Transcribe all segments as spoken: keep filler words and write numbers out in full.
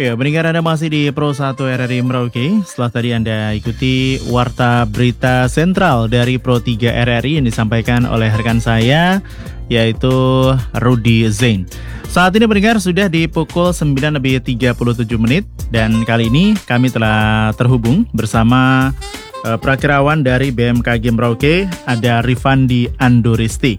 Ya, pendengar Anda masih di Pro satu R R I Merauke. Setelah tadi Anda ikuti Warta Berita Sentral dari Pro tiga R R I yang disampaikan oleh rekan saya, yaitu Rudy Zain. Saat ini pendengar sudah di pukul sembilan lebih tiga puluh tujuh menit. Dan kali ini kami telah terhubung bersama uh, prakirawan dari B M K G Merauke, ada Rifandi Anduristi.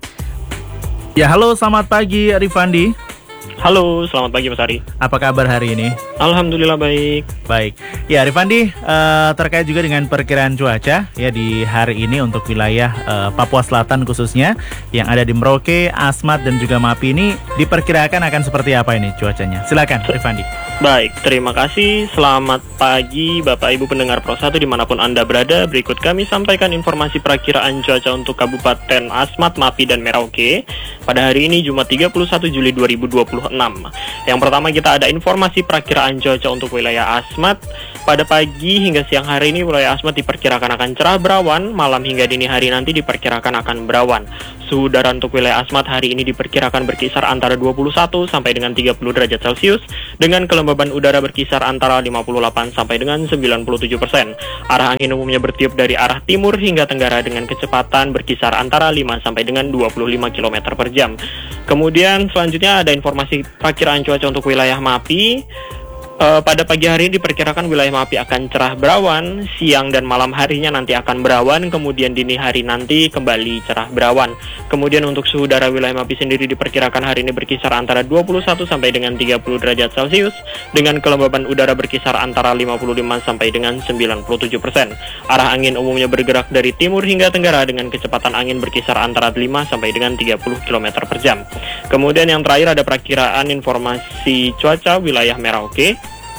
Ya, halo, selamat pagi Rifandi. Halo, selamat pagi Mas Ari. Apa kabar hari ini? Alhamdulillah baik. Baik. Ya, Rifandi, uh, terkait juga dengan perkiraan cuaca ya di hari ini untuk wilayah uh, Papua Selatan khususnya yang ada di Merauke, Asmat dan juga Mapi ini diperkirakan akan seperti apa ini cuacanya? Silakan, Rifandi. Baik, terima kasih. Selamat pagi Bapak Ibu pendengar Pro satu dimanapun Anda berada. Berikut kami sampaikan informasi perakiraan cuaca untuk Kabupaten Asmat, Mapi dan Merauke pada hari ini Jumat tiga puluh satu Juli dua ribu dua puluh enam. Yang pertama kita ada informasi perakiraan cuaca untuk wilayah Asmat. Pada pagi hingga siang hari ini wilayah Asmat diperkirakan akan cerah berawan, malam hingga dini hari nanti diperkirakan akan berawan. Suhu udara untuk wilayah Asmat hari ini diperkirakan berkisar antara dua puluh satu sampai dengan tiga puluh derajat Celcius dengan kelembaban udara berkisar antara lima puluh delapan sampai dengan sembilan puluh tujuh persen. Arah angin umumnya bertiup dari arah timur hingga tenggara dengan kecepatan berkisar antara lima sampai dengan dua puluh lima kilometer per jam. Kemudian selanjutnya ada informasi perakiraan cuaca untuk wilayah Mapi. Uh, pada pagi hari ini diperkirakan wilayah Mapi akan cerah berawan, siang dan malam harinya nanti akan berawan, kemudian dini hari nanti kembali cerah berawan. Kemudian untuk suhu udara wilayah Mapi sendiri diperkirakan hari ini berkisar antara dua puluh satu sampai dengan tiga puluh derajat Celcius dengan kelembaban udara berkisar antara lima puluh lima sampai dengan sembilan puluh tujuh persen. Arah angin umumnya bergerak dari timur hingga tenggara dengan kecepatan angin berkisar antara lima sampai dengan tiga puluh kilometer per jam. Kemudian yang terakhir ada perakiraan informasi cuaca wilayah Merauke.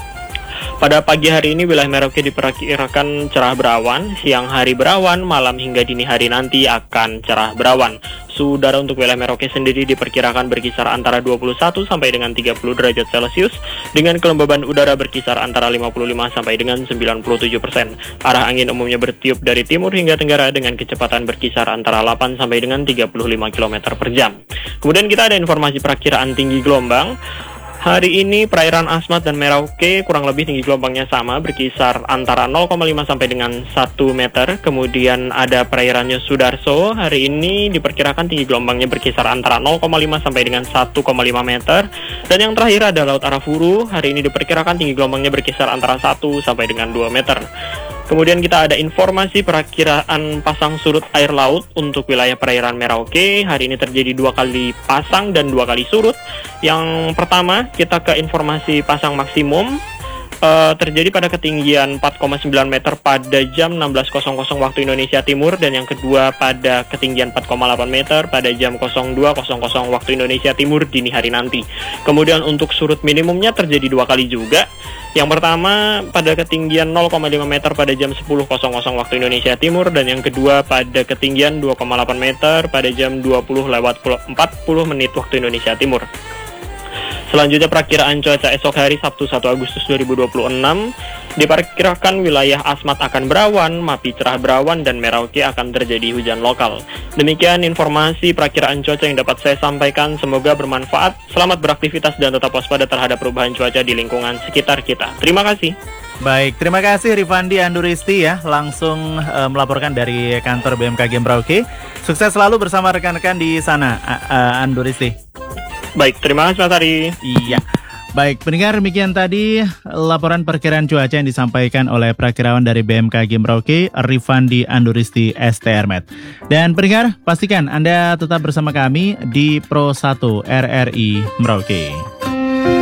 Pada pagi hari ini wilayah Merauke diperkirakan cerah berawan, siang hari berawan, malam hingga dini hari nanti akan cerah berawan. Suhu udara untuk wilayah Merauke sendiri diperkirakan berkisar antara dua puluh satu sampai dengan tiga puluh derajat Celcius dengan kelembaban udara berkisar antara lima puluh lima sampai dengan sembilan puluh tujuh persen. Arah angin umumnya bertiup dari timur hingga tenggara dengan kecepatan berkisar antara delapan sampai dengan tiga puluh lima kilometer per jam. Kemudian kita ada informasi perakiraan tinggi gelombang. Hari ini perairan Asmat dan Merauke kurang lebih tinggi gelombangnya sama, berkisar antara nol koma lima sampai dengan satu meter. Kemudian ada perairannya Sudarso, hari ini diperkirakan tinggi gelombangnya berkisar antara nol koma lima sampai dengan satu koma lima meter. Dan yang terakhir ada Laut Arafuru, hari ini diperkirakan tinggi gelombangnya berkisar antara satu sampai dengan dua meter. Kemudian kita ada informasi perakiraan pasang surut air laut untuk wilayah perairan Merauke. Hari ini terjadi dua kali pasang dan dua kali surut. Yang pertama kita ke informasi pasang maksimum. Uh, terjadi pada ketinggian empat koma sembilan meter pada jam enam belas waktu Indonesia Timur, dan yang kedua pada ketinggian empat koma delapan meter pada jam nol dua waktu Indonesia Timur dini hari nanti. Kemudian untuk surut minimumnya terjadi dua kali juga. Yang pertama pada ketinggian nol koma lima meter pada jam sepuluh waktu Indonesia Timur, dan yang kedua pada ketinggian dua koma delapan meter pada jam dua puluh lewat empat puluh menit waktu Indonesia Timur. Selanjutnya perakiraan cuaca esok hari Sabtu satu Agustus dua ribu dua puluh enam. Diperkirakan wilayah Asmat akan berawan, Mapi cerah berawan, dan Merauke akan terjadi hujan lokal. Demikian informasi perakiraan cuaca yang dapat saya sampaikan. Semoga bermanfaat. Selamat beraktivitas dan tetap waspada terhadap perubahan cuaca di lingkungan sekitar kita. Terima kasih. Baik, terima kasih Rifandi Anduristi ya, langsung uh, melaporkan dari kantor B M K G Merauke. Sukses selalu bersama rekan-rekan di sana, uh, uh, Anduristi. Baik, terima kasih Mas Ari. Iya. Baik, pendengar, demikian tadi laporan perkiraan cuaca yang disampaikan oleh prakirawan dari B M K G Merauke, Rifandi Anduristi S T R M E D. Dan pendengar, pastikan Anda tetap bersama kami di Pro satu R R I Merauke.